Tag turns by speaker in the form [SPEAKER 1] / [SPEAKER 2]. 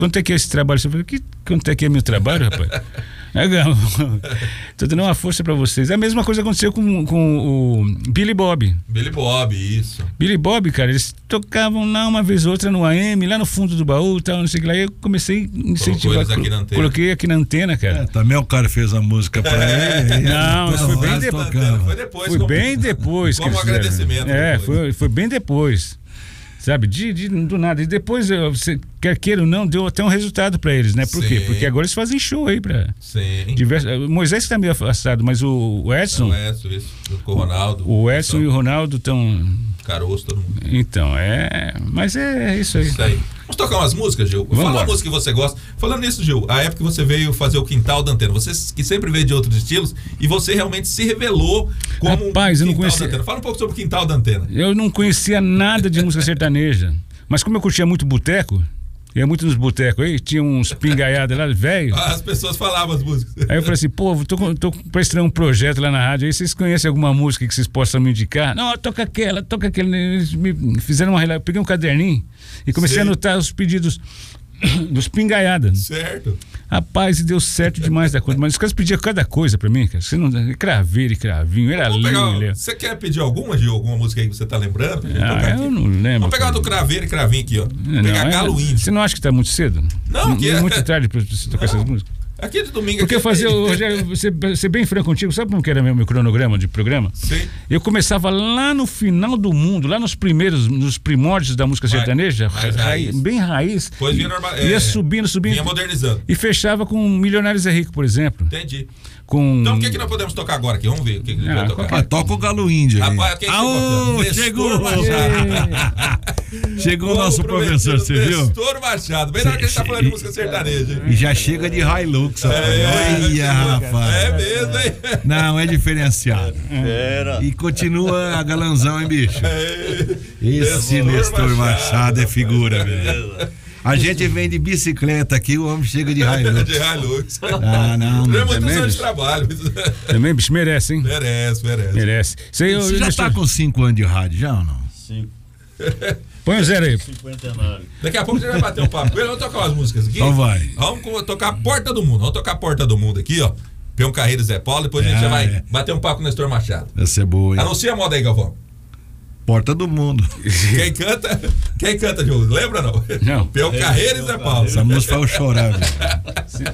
[SPEAKER 1] quanto é que é esse trabalho? Eu falei, quanto é que é meu trabalho, rapaz? Tô dando uma força pra vocês. A mesma coisa aconteceu com o Billy Bob.
[SPEAKER 2] Billy Bob, isso.
[SPEAKER 1] Billy Bob, cara, eles tocavam lá uma vez ou outra no AM, lá no fundo do baú e tal, não sei o que lá. E eu comecei a incentivar. Coloquei aqui na antena, cara.
[SPEAKER 3] Também o cara fez a música pra ele.
[SPEAKER 1] Não, isso foi bem depois. Foi bem depois.
[SPEAKER 2] Como agradecimento.
[SPEAKER 1] Foi bem depois. Sabe, do nada. E depois, você quer queira ou não, deu até um resultado pra eles, né? Por quê? Porque agora eles fazem show aí pra diversos. Moisés tá meio afastado, mas o Edson.
[SPEAKER 2] O Edson, isso. Com o Ronaldo.
[SPEAKER 1] O Edson e o Ronaldo estão.
[SPEAKER 2] Caroço, todo mundo.
[SPEAKER 1] Então, mas é isso aí.
[SPEAKER 2] Isso aí. Vamos tocar umas músicas, Gil? Fala uma música que você gosta. Falando nisso, Gil, a época que você veio fazer o Quintal da Antena, você que sempre veio de outros estilos, e você realmente se revelou como
[SPEAKER 1] Rapaz, eu não conhecia.
[SPEAKER 2] da Antena. Fala um pouco sobre o Quintal da Antena.
[SPEAKER 1] Eu não conhecia nada de música sertaneja, mas como eu curtia muito boteco, ia muito nos botecos aí, tinha uns pingaiados lá, velho.
[SPEAKER 2] As pessoas falavam as músicas.
[SPEAKER 1] Aí eu falei assim, pô, tô pra estrear um projeto lá na rádio, aí vocês conhecem alguma música que vocês possam me indicar? Não, toca aquela. Eles me fizeram uma... Eu peguei um caderninho e comecei a anotar os pedidos dos pingaiadas.
[SPEAKER 2] Certo.
[SPEAKER 1] Rapaz, e deu certo demais da coisa. Mas os caras pediam cada coisa pra mim, cara. Você não... Craveiro e cravinho, era lindo.
[SPEAKER 2] Você quer pedir alguma, Gil? Alguma música aí que você tá lembrando?
[SPEAKER 1] Eu não lembro.
[SPEAKER 2] Vamos pegar do Craveiro e Cravinho aqui, ó. Vamos pegar Galo Índio.
[SPEAKER 1] Você não acha que tá muito cedo?
[SPEAKER 2] Não, que
[SPEAKER 1] é muito tarde pra você tocar essas músicas.
[SPEAKER 2] Aqui de domingo.
[SPEAKER 1] Porque eu fazia, Rogério, ser bem franco contigo, sabe como que era meu cronograma de programa?
[SPEAKER 2] Sim.
[SPEAKER 1] Eu começava lá no final do mundo, lá nos primórdios da música sertaneja, bem raiz.
[SPEAKER 2] Pois vinha normal.
[SPEAKER 1] Ia subindo.
[SPEAKER 2] Vinha modernizando.
[SPEAKER 1] E fechava com Milionários é Rico, por exemplo.
[SPEAKER 2] Entendi. Então o que nós podemos tocar agora aqui? Vamos ver o que ele vai tocar.
[SPEAKER 3] Toca o Galo Índio aí.
[SPEAKER 2] Rapaz,
[SPEAKER 3] chegou! Chegou o nosso professor, você viu?
[SPEAKER 2] Nestor Machado, bem na hora que ele tá falando de música sertaneja.
[SPEAKER 3] E já chega de Hilux. Olha, rapaz.
[SPEAKER 2] É mesmo, hein?
[SPEAKER 3] Não, é diferenciado. E continua a galanzão, hein, bicho? Esse Nestor Machado é figura, velho. A gente vem de bicicleta aqui, o homem chega de Hilux.
[SPEAKER 2] De Hilux.
[SPEAKER 3] Não.
[SPEAKER 2] É muitos anos de trabalho.
[SPEAKER 1] Também, bicho, merece, hein?
[SPEAKER 2] Merece.
[SPEAKER 3] Você já tá com 5 anos de rádio, já ou não?
[SPEAKER 4] 5.
[SPEAKER 1] Põe o 0 aí.
[SPEAKER 4] 59.
[SPEAKER 2] Daqui a pouco a gente vai bater um papo. Vamos tocar umas músicas aqui?
[SPEAKER 3] Então vai.
[SPEAKER 2] Vamos tocar a Porta do Mundo. Vamos tocar a Porta do Mundo aqui, ó. Peão Carreiro e Zé Paulo. Depois a gente já vai bater um papo com o Nestor Machado.
[SPEAKER 3] Essa é boa, hein?
[SPEAKER 2] Anuncia a moda aí, Galvão.
[SPEAKER 3] Porta do Mundo.
[SPEAKER 2] Quem canta, Diogo? Lembra não?
[SPEAKER 1] Não.
[SPEAKER 2] Peão Carreiro e Zé Paulo.
[SPEAKER 3] Essa música faz eu chorar, velho.